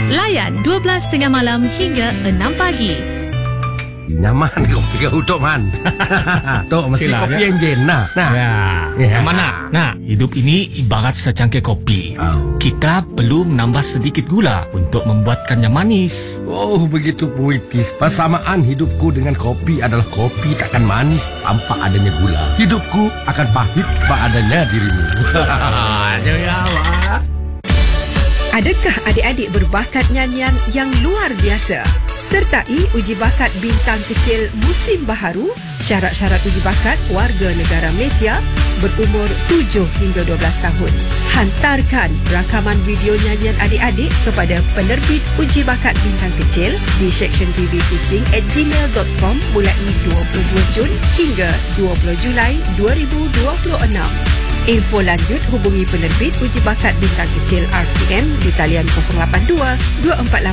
Layan 12.30 malam hingga 6 pagi. Nyaman kopi kau Tok Man. Tok, mesti Silah, kopi ya. enjin. Nah. Ya. Mana? Nah, hidup ini ibarat secangkir kopi. Kita perlu menambah sedikit gula untuk membuatkannya manis. Oh, begitu puitis. Persamaan hidupku dengan kopi adalah kopi takkan manis tanpa adanya gula. Hidupku akan pahit tanpa adanya dirimu. Adakah adik-adik berbakat nyanyian yang luar biasa? Sertai uji bakat bintang kecil musim baharu. Syarat-syarat uji bakat warga negara Malaysia berumur 7 hingga 12 tahun. Hantarkan rakaman video nyanyian adik-adik kepada penerbit uji bakat bintang kecil di sectiontvkuching@gmail.com mulai 22 Jun hingga 20 Julai 2026. Info lanjut hubungi penerbit uji bakat bintang kecil RTM di talian 082 248